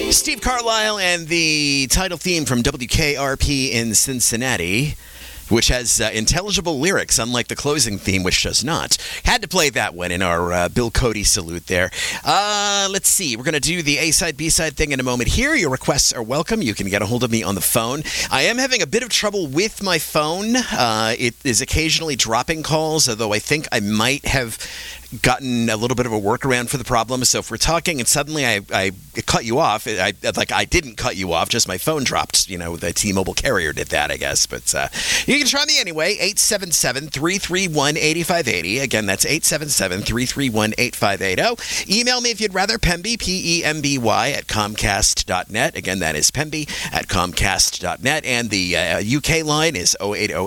Steve Carlisle and the title theme from WKRP in Cincinnati, which has intelligible lyrics, unlike the closing theme, which does not. Had to play that one in our Bill Cody salute there. Let's see. We're going to do the A-side, B-side thing in a moment here. Your requests are welcome. You can get a hold of me on the phone. I am having a bit of trouble with my phone. It is occasionally dropping calls, although I think I might have gotten a little bit of a workaround for the problem. So if we're talking and suddenly I cut you off, I didn't cut you off, just my phone dropped. You know, the T-Mobile carrier did that, I guess. But you can try me anyway, 877-331-8580. Again, that's 877-331-8580. Email me if you'd rather, Pemby, P-E-M-B-Y, at Comcast.net. Again, that is Pemby at Comcast.net. And the UK line is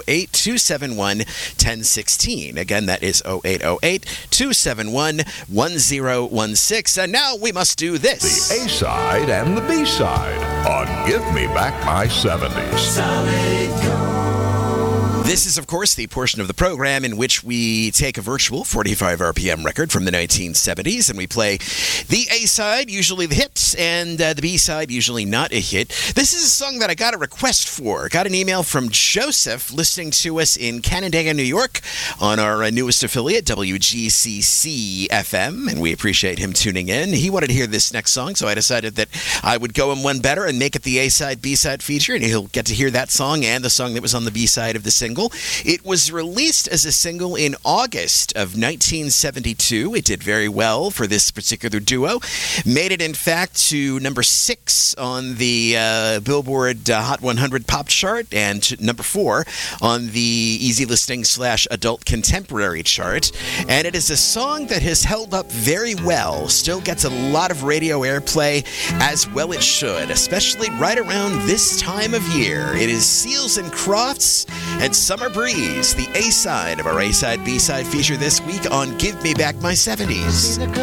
0808-271-1016. Again, that is 0808-271-1016. And now we must do this. The A-side and the B-side on Give Me Back My 70s. Solid Gold. This is, of course, the portion of the program in which we take a virtual 45 RPM record from the 1970s and we play the A-side, usually the hits, and the B-side, usually not a hit. This is a song that I got a request for. Got an email from Joseph listening to us in Canandaigua, New York on our newest affiliate, WGCC-FM, and we appreciate him tuning in. He wanted to hear this next song, so I decided that I would go him one better and make it the A-side, B-side feature, and he'll get to hear that song and the song that was on the B-side of the single. It was released as a single in August of 1972. It did very well for this particular duo. Made it, in fact, to number 6 on the Billboard Hot 100 Pop Chart and number 4 on the Easy Listening / Adult Contemporary chart. And it is a song that has held up very well. Still gets a lot of radio airplay, as well it should, especially right around this time of year. It is Seals and Crofts and Summer Breeze, the A-side of our A-side, B-side feature this week on Give Me Back My 70s.